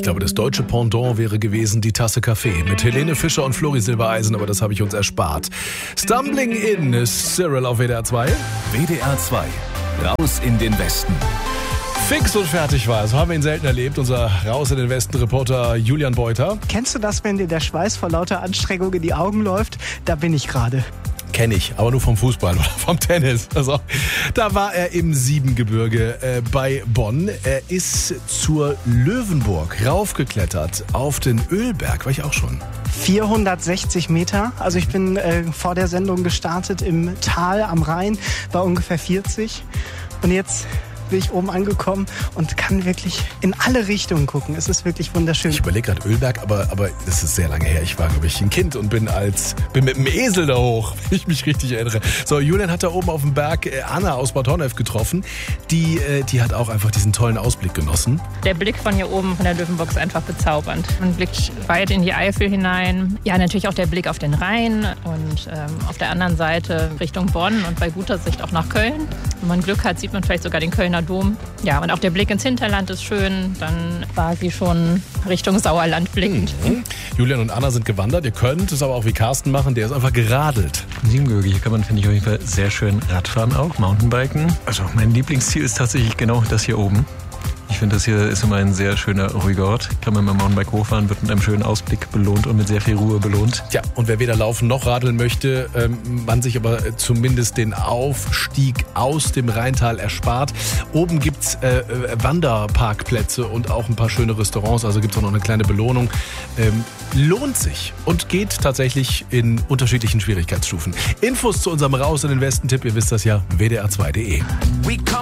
glaube, das deutsche Pendant wäre gewesen die Tasse Kaffee mit Helene Fischer und Flori Silbereisen, aber das habe ich uns erspart. Stumbling in ist Cyril auf WDR 2. WDR 2, raus in den Westen. Fix und fertig war. So haben wir ihn selten erlebt. Unser Raus in den Westen-Reporter Julian Beuter. Kennst du das, wenn dir der Schweiß vor lauter Anstrengung in die Augen läuft? Da bin ich gerade. Kenne ich, aber nur vom Fußball oder vom Tennis. Also, da war er im Siebengebirge bei Bonn. Er ist zur Löwenburg raufgeklettert auf den Ölberg. War ich auch schon. 460 Meter. Also ich bin vor der Sendung gestartet im Tal am Rhein, war ungefähr 40. Und jetzt bin ich oben angekommen und kann wirklich in alle Richtungen gucken. Es ist wirklich wunderschön. Ich überlege gerade Ölberg, aber das ist sehr lange her. Ich war, glaube ich, ein Kind und bin mit dem Esel da hoch, wenn ich mich richtig erinnere. So, Julian hat da oben auf dem Berg Anna aus Bad Honnef getroffen. Die hat auch einfach diesen tollen Ausblick genossen. Der Blick von hier oben von der Löwenburg ist einfach bezaubernd. Man blickt weit in die Eifel hinein. Ja, natürlich auch der Blick auf den Rhein und auf der anderen Seite Richtung Bonn und bei guter Sicht auch nach Köln. Wenn man Glück hat, sieht man vielleicht sogar den Kölner Dom. Ja, und auch der Blick ins Hinterland ist schön. Dann quasi schon Richtung Sauerland blickend. Julian und Anna sind gewandert. Ihr könnt es aber auch wie Carsten machen. Der ist einfach geradelt. In Siebengebirge, hier kann man, finde ich, auf jeden Fall sehr schön Radfahren auch, Mountainbiken. Also mein Lieblingsziel ist tatsächlich genau das hier oben. Ich finde, das hier ist immer ein sehr schöner, ruhiger Ort. Kann man mit dem Mountainbike hochfahren, wird mit einem schönen Ausblick belohnt und mit sehr viel Ruhe belohnt. Tja, und wer weder laufen noch radeln möchte, man sich aber zumindest den Aufstieg aus dem Rheintal erspart. Oben gibt's Wanderparkplätze und auch ein paar schöne Restaurants, also gibt's auch noch eine kleine Belohnung. Lohnt sich und geht tatsächlich in unterschiedlichen Schwierigkeitsstufen. Infos zu unserem Raus in den Westen-Tipp, ihr wisst das ja, wdr2.de.